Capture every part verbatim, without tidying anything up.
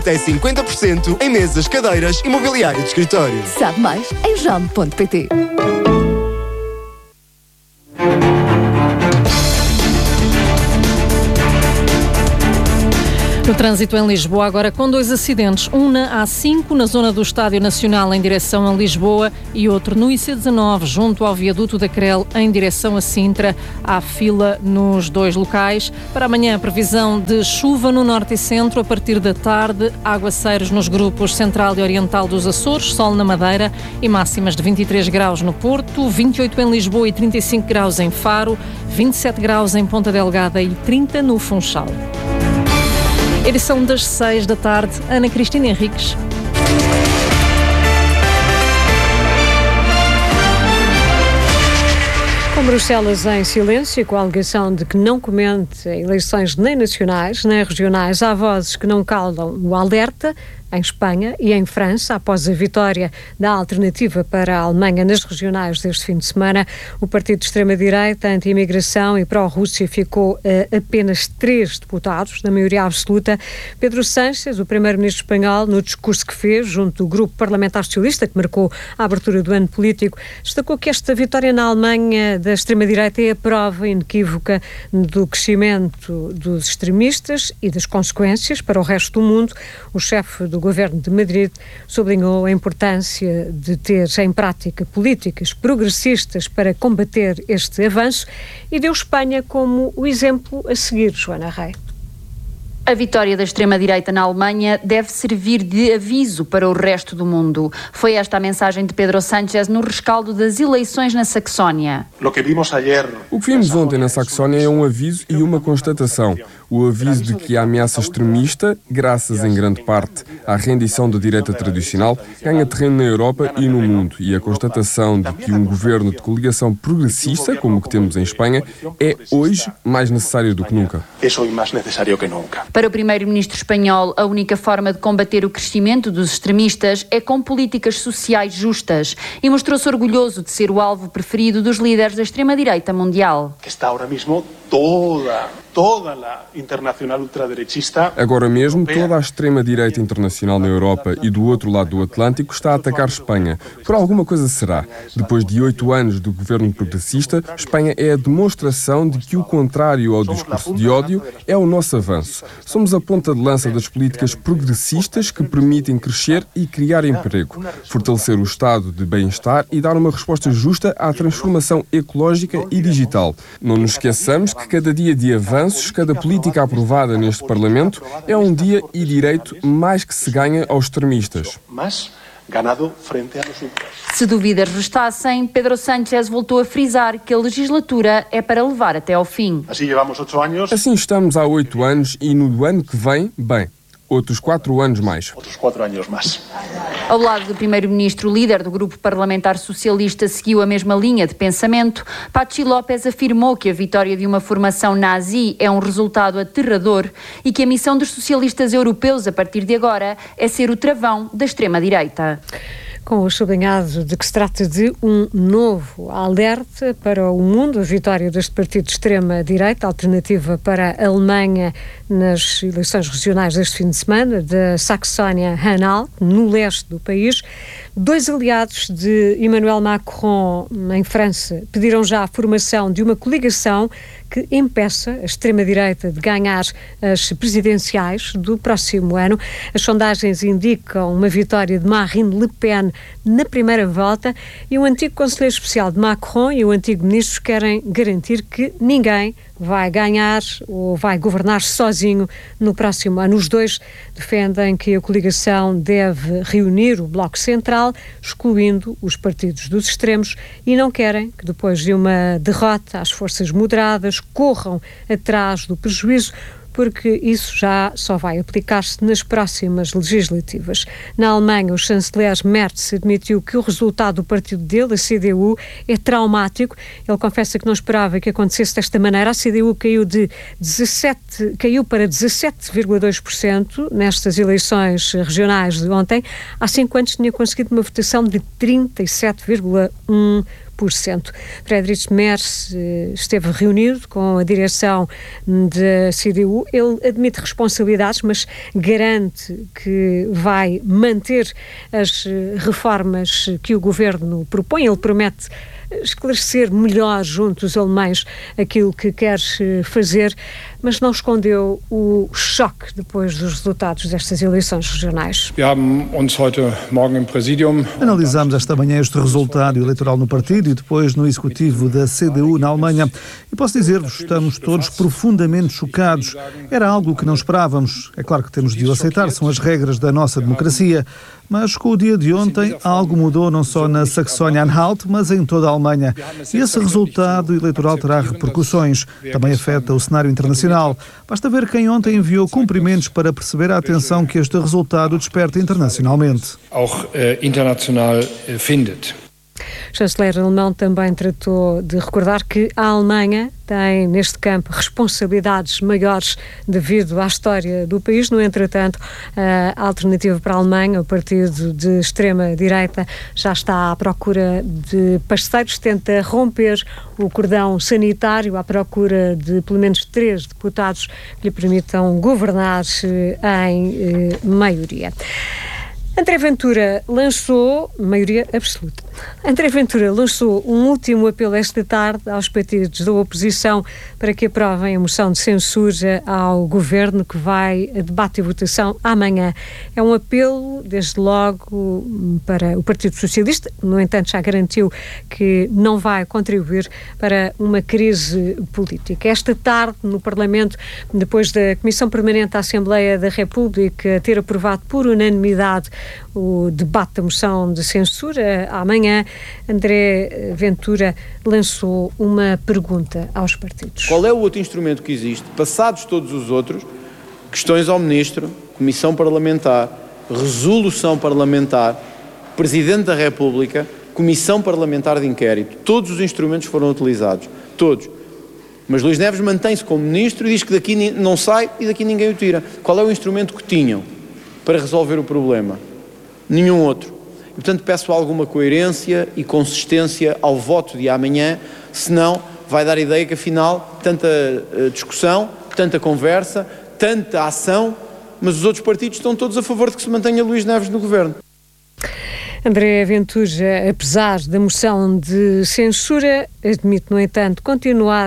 Até cinquenta por cento em mesas, cadeiras e mobiliário de escritório. Sabe mais em jam ponto pt. No trânsito em Lisboa, agora com dois acidentes. Um na A cinco, na zona do Estádio Nacional, em direção a Lisboa, e outro no I C dezanove, junto ao viaduto da Crel, em direção a Sintra. Há fila nos dois locais. Para amanhã, previsão de chuva no norte e centro, a partir da tarde, aguaceiros nos grupos central e oriental dos Açores, sol na Madeira e máximas de vinte e três graus no Porto, vinte e oito em Lisboa e trinta e cinco graus em Faro, vinte e sete graus em Ponta Delgada e trinta no Funchal. Edição das seis da tarde, Ana Cristina Henriques. Com Bruxelas em silêncio, com a alegação de que não comente eleições nem nacionais nem regionais, há vozes que não calam o alerta. Em Espanha e em França, após a vitória da alternativa para a Alemanha nas regionais deste fim de semana, o partido de extrema-direita, anti-imigração e pró-Rússia ficou a apenas três deputados, na maioria absoluta. Pedro Sánchez, o primeiro-ministro espanhol, no discurso que fez junto do grupo parlamentar socialista, que marcou a abertura do ano político, destacou que esta vitória na Alemanha da extrema-direita é a prova inequívoca do crescimento dos extremistas e das consequências para o resto do mundo. O chefe do governo de Madrid sublinhou a importância de ter em prática políticas progressistas para combater este avanço e deu Espanha como o exemplo a seguir, Joana Rei. A vitória da extrema-direita na Alemanha deve servir de aviso para o resto do mundo. Foi esta a mensagem de Pedro Sánchez no rescaldo das eleições na Saxónia. O que vimos ontem na Saxónia é um aviso e uma constatação. O aviso de que a ameaça extremista, graças em grande parte à rendição da direita tradicional, ganha terreno na Europa e no mundo. E a constatação de que um governo de coligação progressista, como o que temos em Espanha, é hoje mais necessário do que nunca. Para o primeiro-ministro espanhol, a única forma de combater o crescimento dos extremistas é com políticas sociais justas e mostrou-se orgulhoso de ser o alvo preferido dos líderes da extrema-direita mundial. Que está agora mesmo toda, toda a internacional ultraderechista. Agora mesmo, toda a extrema-direita internacional na Europa e do outro lado do Atlântico está a atacar Espanha. Por alguma coisa será. Depois de oito anos do governo progressista, Espanha é a demonstração de que o contrário ao discurso de ódio é o nosso avanço. Somos a ponta de lança das políticas progressistas que permitem crescer e criar emprego, fortalecer o estado de bem-estar e dar uma resposta justa à transformação ecológica e digital. Não nos esqueçamos que cada dia de avanços, cada política aprovada neste Parlamento é um dia e direito mais que se ganha aos extremistas. Se dúvidas restassem, Pedro Sánchez voltou a frisar que a legislatura é para levar até ao fim. Assim estamos há oito anos e no ano que vem, bem, outros quatro anos mais. Outros quatro anos mais. Ao lado do primeiro-ministro, o líder do grupo parlamentar socialista seguiu a mesma linha de pensamento. Patxi López afirmou que a vitória de uma formação nazi é um resultado aterrador e que a missão dos socialistas europeus a partir de agora é ser o travão da extrema-direita. Com o sublinhado de que se trata de um novo alerta para o mundo, a vitória deste partido de extrema-direita, alternativa para a Alemanha nas eleições regionais deste fim de semana, da Saxónia-Anhalt, no leste do país. Dois aliados de Emmanuel Macron, em França, pediram já a formação de uma coligação que impeça a extrema-direita de ganhar as presidenciais do próximo ano. As sondagens indicam uma vitória de Marine Le Pen na primeira volta e o antigo conselheiro especial de Macron e o antigo ministro querem garantir que ninguém vai ganhar ou vai governar sozinho no próximo ano. Os dois defendem que a coligação deve reunir o Bloco Central, excluindo os partidos dos extremos, e não querem que depois de uma derrota as forças moderadas corram atrás do prejuízo, porque isso já só vai aplicar-se nas próximas legislativas. Na Alemanha, o chanceler Merz admitiu que o resultado do partido dele, a C D U, é traumático. Ele confessa que não esperava que acontecesse desta maneira. A C D U caiu, de dezassete, caiu para dezassete vírgula dois por cento nestas eleições regionais de ontem. Há cinco anos tinha conseguido uma votação de trinta e sete vírgula um por cento. por cento. Friedrich Merz esteve reunido com a direção da C D U. Ele admite responsabilidades, mas garante que vai manter as reformas que o governo propõe. Ele promete esclarecer melhor junto dos alemães aquilo que quer fazer, mas não escondeu o choque depois dos resultados destas eleições regionais. Analisámos esta manhã este resultado eleitoral no partido e depois no executivo da C D U na Alemanha. E posso dizer-vos, estamos todos profundamente chocados. Era algo que não esperávamos. É claro que temos de o aceitar, são as regras da nossa democracia. Mas com o dia de ontem, algo mudou não só na Saxónia-Anhalt, mas em toda a Alemanha. E esse resultado eleitoral terá repercussões. Também afeta o cenário internacional. Basta ver quem ontem enviou cumprimentos para perceber a atenção que este resultado desperta internacionalmente. Auch internacional findet. O chanceler alemão também tratou de recordar que a Alemanha tem, neste campo, responsabilidades maiores devido à história do país. No entretanto, a Alternativa para a Alemanha, o partido de extrema-direita, já está à procura de parceiros, tenta romper o cordão sanitário à procura de pelo menos três deputados que lhe permitam governar em eh, maioria. André Ventura lançou, maioria absoluta, André Ventura lançou um último apelo esta tarde aos partidos da oposição para que aprovem a moção de censura ao governo que vai a debate e votação amanhã. É um apelo, desde logo, para o Partido Socialista, no entanto já garantiu que não vai contribuir para uma crise política. Esta tarde, no Parlamento, depois da Comissão Permanente da Assembleia da República ter aprovado por unanimidade o debate da moção de censura, amanhã, André Ventura lançou uma pergunta aos partidos. Qual é o outro instrumento que existe, passados todos os outros, questões ao Ministro, Comissão Parlamentar, Resolução Parlamentar, Presidente da República, Comissão Parlamentar de Inquérito? Todos os instrumentos foram utilizados, todos. Mas Luís Neves mantém-se como Ministro e diz que daqui não sai e daqui ninguém o tira. Qual é o instrumento que tinham para resolver o problema? Nenhum outro. E, portanto, peço alguma coerência e consistência ao voto de amanhã, senão vai dar a ideia que, afinal, tanta uh, discussão, tanta conversa, tanta ação, mas os outros partidos estão todos a favor de que se mantenha Luís Neves no governo. André Ventura, apesar da moção de censura, admite, no entanto, continuar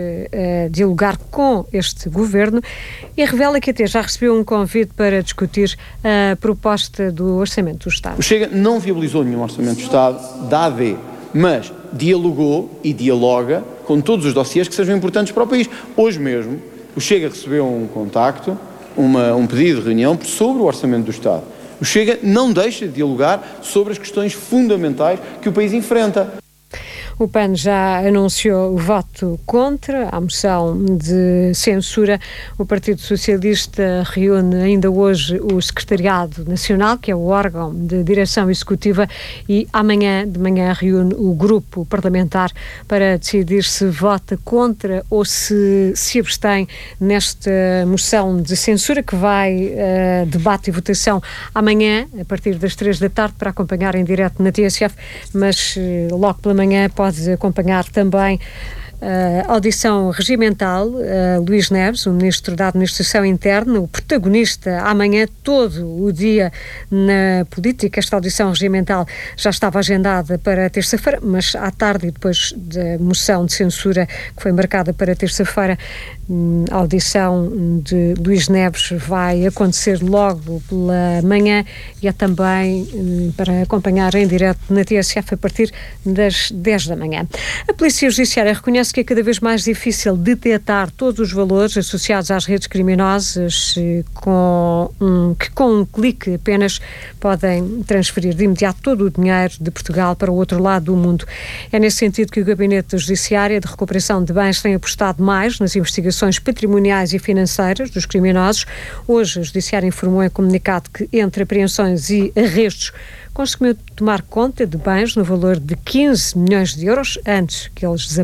a dialogar com este governo e revela que até já recebeu um convite para discutir a proposta do Orçamento do Estado. O Chega não viabilizou nenhum Orçamento do Estado da A D, mas dialogou e dialoga com todos os dossiês que sejam importantes para o país. Hoje mesmo, o Chega recebeu um contacto, uma, um pedido de reunião sobre o Orçamento do Estado. O Chega não deixa de dialogar sobre as questões fundamentais que o país enfrenta. O P A N já anunciou o voto contra a moção de censura. O Partido Socialista reúne ainda hoje o Secretariado Nacional, que é o órgão de direção executiva, e amanhã de manhã reúne o grupo parlamentar para decidir se vota contra ou se se abstém nesta moção de censura que vai a debate e votação amanhã, a partir das três da tarde, para acompanhar em direto na T S F, mas logo pela manhã pode Pode acompanhar também a uh, audição regimental. uh, Luís Neves, o Ministro da Administração Interna, o protagonista amanhã todo o dia na política. Esta audição regimental já estava agendada para terça-feira, mas à tarde e depois da moção de censura que foi marcada para terça-feira, a audição de Luís Neves vai acontecer logo pela manhã e é também para acompanhar em direto na T S F a partir das dez da manhã. A Polícia Judiciária reconhece que é cada vez mais difícil detectar todos os valores associados às redes criminosas com um, que com um clique apenas podem transferir de imediato todo o dinheiro de Portugal para o outro lado do mundo. É nesse sentido que o Gabinete da Judiciária de Recuperação de Bens tem apostado mais nas investigações patrimoniais e financeiras dos criminosos. Hoje, a Judiciária informou em comunicado que, entre apreensões e arrestos, conseguiu tomar conta de bens no valor de quinze milhões de euros antes que eles desaparecessem.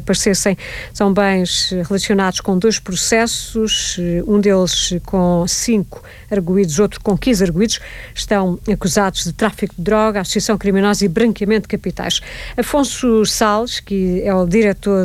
apreenderem. São bens relacionados com dois processos, um deles com cinco arguidos, outro com quinze arguidos. Estão acusados de tráfico de droga, associação criminosa e branqueamento de capitais. Afonso Salles, que é o diretor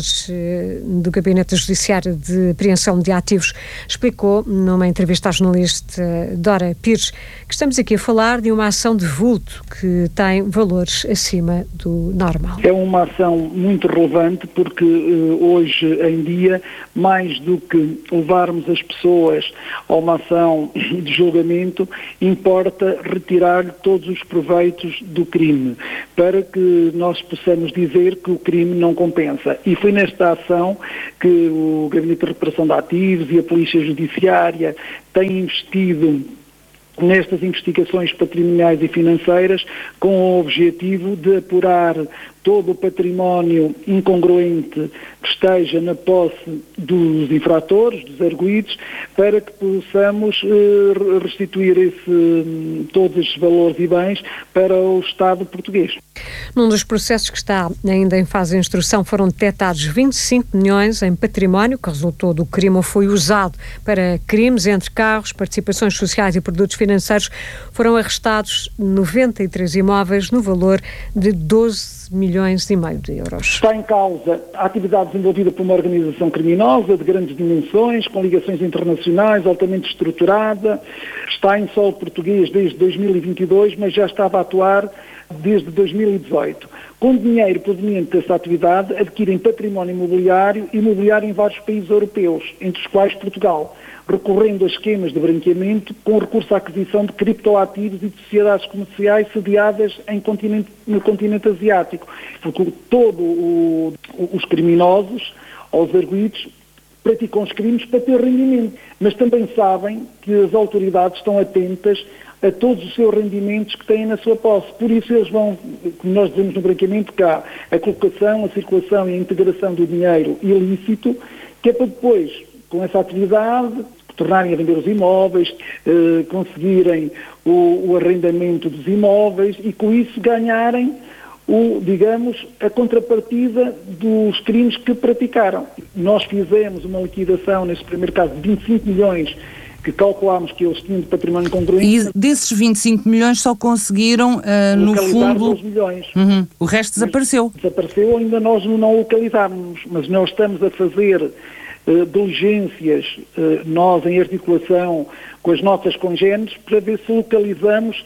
do Gabinete Judiciário de Apreensão de Ativos, explicou numa entrevista à jornalista Dora Pires que estamos aqui a falar de uma ação de vulto que tem valores acima do normal. É uma ação muito relevante porque hoje em dia, mais do que levarmos as pessoas a uma ação de julgamento, importa retirar todos os proveitos do crime, para que nós possamos dizer que o crime não compensa. E foi nesta ação que o Gabinete de Recuperação de Ativos e a Polícia Judiciária têm investido nestas investigações patrimoniais e financeiras com o objetivo de apurar todo o património incongruente que esteja na posse dos infratores, dos arguidos, para que possamos eh, restituir esse, todos estes valores e bens para o Estado português. Num dos processos que está ainda em fase de instrução foram detectados vinte e cinco milhões em património que resultou do crime ou foi usado para crimes, entre carros, participações sociais e produtos financeiros. Foram arrestados noventa e três imóveis no valor de doze milhões e meio de euros. Está em causa a atividade desenvolvida por uma organização criminosa de grandes dimensões, com ligações internacionais, altamente estruturada. Está em solo português desde dois mil e vinte e dois, mas já estava a atuar desde dois mil e dezoito. Com dinheiro proveniente dessa atividade, adquirem património imobiliário e imobiliário em vários países europeus, entre os quais Portugal, recorrendo a esquemas de branqueamento com recurso à aquisição de criptoativos e de sociedades comerciais sediadas em continente, no continente asiático. Porque todo o, os criminosos, aos arguidos, praticam os crimes para ter rendimento, mas também sabem que as autoridades estão atentas a todos os seus rendimentos que têm na sua posse. Por isso eles vão, como nós dizemos no branqueamento, que há a colocação, a circulação e a integração do dinheiro ilícito, que é para depois, com essa atividade, tornarem a vender os imóveis, eh, conseguirem o, o arrendamento dos imóveis e com isso ganharem o, digamos, a contrapartida dos crimes que praticaram. Nós fizemos uma liquidação, nesse primeiro caso, de vinte e cinco milhões que calculámos que eles tinham de património congruente. E desses vinte e cinco milhões só conseguiram, uh, no fundo... doze milhões. Uhum. O resto desapareceu. Mas desapareceu, ainda nós não localizámos, mas nós estamos a fazer uh, diligências, uh, nós em articulação com as nossas congêneres, para ver se localizamos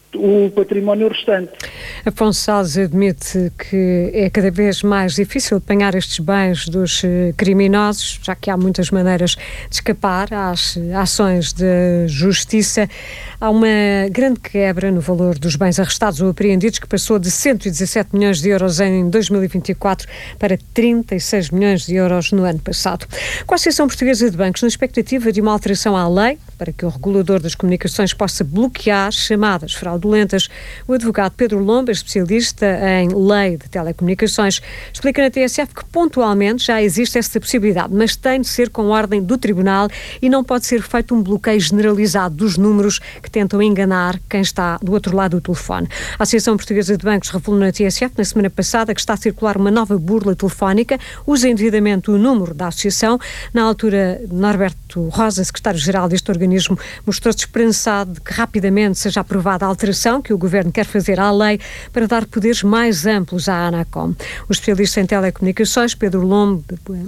o património restante. Afonso Salles admite que é cada vez mais difícil apanhar estes bens dos criminosos, já que há muitas maneiras de escapar às ações de justiça. Há uma grande quebra no valor dos bens arrestados ou apreendidos, que passou de cento e dezassete milhões de euros em dois mil e vinte e quatro para trinta e seis milhões de euros no ano passado. Com a Associação Portuguesa de Bancos, na expectativa de uma alteração à lei, para que o regulador das comunicações possa bloquear chamadas fraudulentas, o advogado Pedro Lomba, especialista em lei de telecomunicações, explica na T S F que pontualmente já existe essa possibilidade, mas tem de ser com ordem do tribunal e não pode ser feito um bloqueio generalizado dos números que tentam enganar quem está do outro lado do telefone. A Associação Portuguesa de Bancos revelou na T S F na semana passada que está a circular uma nova burla telefónica, usa indevidamente o número da associação. Na altura, Norberto Rosa, secretário-geral deste organismo, mostrou-se esperançado de que rapidamente seja aprovada a alteração que o Governo quer fazer à lei para dar poderes mais amplos à ANACOM. O especialista em telecomunicações, Pedro Lombo,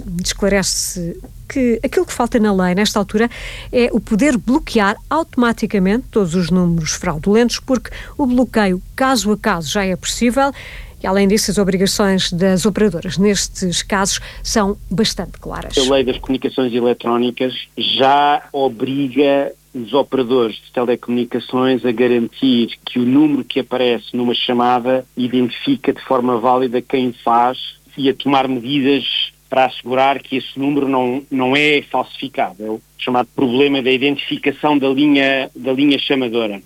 esclarece que aquilo que falta na lei, nesta altura, é o poder bloquear automaticamente todos os números fraudulentos, porque o bloqueio, caso a caso, já é possível. E, além disso, as obrigações das operadoras nestes casos são bastante claras. A lei das comunicações eletrónicas já obriga os operadores de telecomunicações a garantir que o número que aparece numa chamada identifica de forma válida quem faz e a tomar medidas para assegurar que esse número não, não é falsificado. É o chamado problema da identificação da linha, da linha chamadora.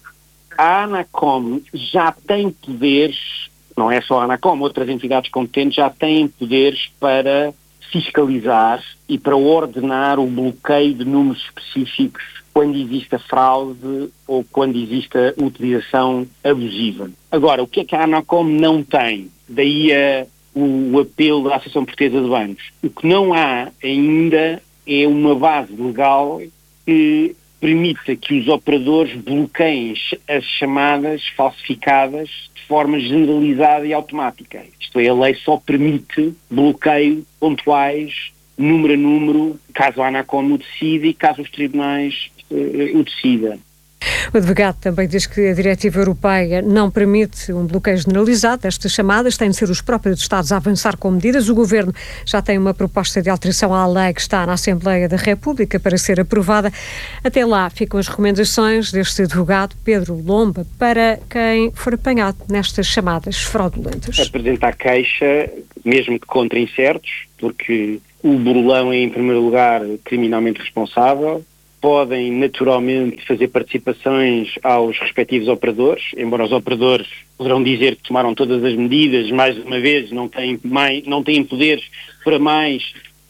A ANACOM já tem poderes, não é só a ANACOM, outras entidades competentes já têm poderes para fiscalizar e para ordenar o bloqueio de números específicos quando existe a fraude ou quando existe a utilização abusiva. Agora, o que é que a ANACOM não tem? Daí a, o, o apelo da Associação Portuguesa de Bancos. O que não há ainda é uma base legal que permita que os operadores bloqueiem as chamadas falsificadas de forma generalizada e automática. Isto é, a lei só permite bloqueio pontuais, número a número, caso a ANACOM o decida e caso os tribunais uh, o decidam. O advogado também diz que a diretiva europeia não permite um bloqueio generalizado destas chamadas, têm de ser os próprios Estados a avançar com medidas. O Governo já tem uma proposta de alteração à lei que está na Assembleia da República para ser aprovada. Até lá ficam as recomendações deste advogado, Pedro Lomba, para quem for apanhado nestas chamadas fraudulentas. Apresentar queixa, mesmo que contra incertos, porque o burlão é, em primeiro lugar, criminalmente responsável. Podem naturalmente fazer participações aos respectivos operadores, embora os operadores poderão dizer que tomaram todas as medidas, mais uma vez não têm, mais, não têm poderes para mais,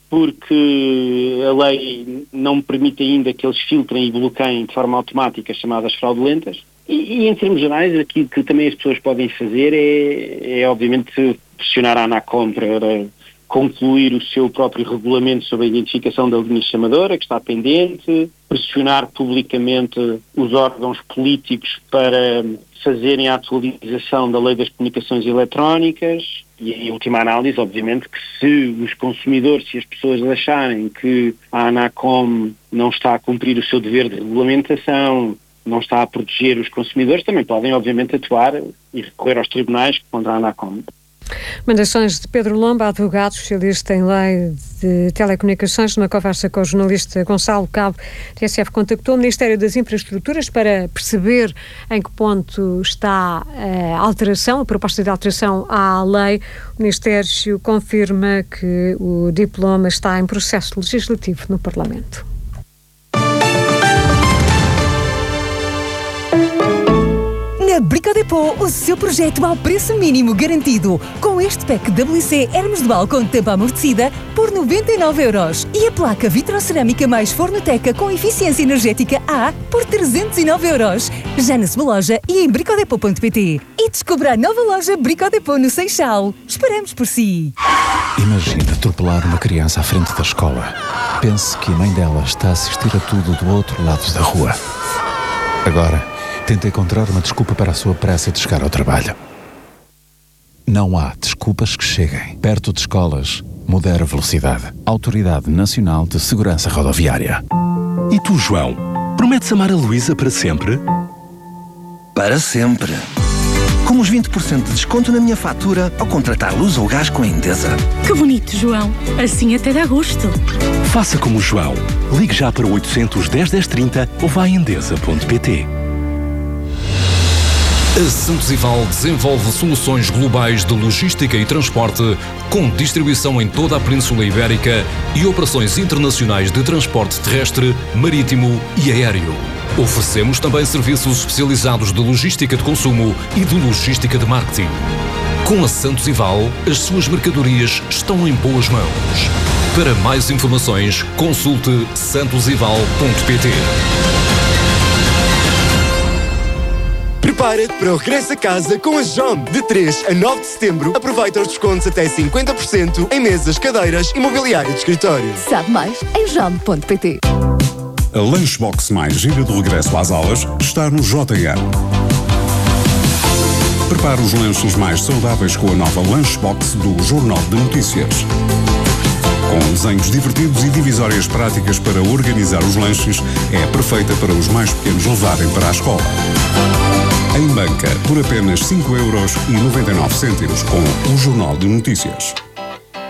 porque a lei não permite ainda que eles filtrem e bloqueiem de forma automática as chamadas fraudulentas. E, e em termos gerais, aquilo que também as pessoas podem fazer é, é obviamente pressionar a ANACOM para concluir o seu próprio regulamento sobre a identificação da linha chamadora, que está pendente, pressionar publicamente os órgãos políticos para fazerem a atualização da Lei das Comunicações Eletrónicas e, em última análise, obviamente, que se os consumidores, se as pessoas acharem que a ANACOM não está a cumprir o seu dever de regulamentação, não está a proteger os consumidores, também podem, obviamente, atuar e recorrer aos tribunais contra a ANACOM. Mandações de Pedro Lomba, advogado especialista em lei de telecomunicações. Numa conversa com o jornalista Gonçalo Cabo, a T S F contactou o Ministério das Infraestruturas para perceber em que ponto está a alteração, a proposta de alteração à lei. O Ministério confirma que o diploma está em processo legislativo no Parlamento. Na Brico Dépôt, o seu projeto ao preço mínimo garantido. Com este pack W C Hermes Dual com tampa amortecida por noventa e nove euros e a placa vitrocerâmica mais Fornoteca com eficiência energética A por trezentos e nove euros. Já na sua loja e em bricodepot ponto pt. E descubra a nova loja Brico Dépôt no Seixal. Esperamos por si. Imagina atropelar uma criança à frente da escola. Pense que a mãe dela está a assistir a tudo do outro lado da rua. Agora, tenta encontrar uma desculpa para a sua pressa de chegar ao trabalho. Não há desculpas que cheguem. Perto de escolas, modera a velocidade. Autoridade Nacional de Segurança Rodoviária. E tu, João, prometes amar a Luísa para sempre? Para sempre. Com os vinte por cento de desconto na minha fatura ao contratar luz ou gás com a Endesa. Que bonito, João. Assim até dá gosto. Faça como o João. Ligue já para oitocentos, dez, dez, trinta ou vá a endesa ponto pt. A Santos Ival desenvolve soluções globais de logística e transporte, com distribuição em toda a Península Ibérica e operações internacionais de transporte terrestre, marítimo e aéreo. Oferecemos também serviços especializados de logística de consumo e de logística de marketing. Com a Santos Ival, as suas mercadorias estão em boas mãos. Para mais informações, consulte santos ival ponto pt. Prepara-te para o regresso a casa com a Jom. De três a nove de setembro, aproveita os descontos até cinquenta por cento em mesas, cadeiras e mobiliário de escritório. Sabe mais em jom ponto pt. A Lunchbox mais gira de regresso às aulas está no J M. Prepara os lanches mais saudáveis com a nova Lunchbox do Jornal de Notícias. Com desenhos divertidos e divisórias práticas para organizar os lanches, é perfeita para os mais pequenos levarem para a escola. Em banca, por apenas cinco euros e noventa e nove cêntimos, com o Jornal de Notícias.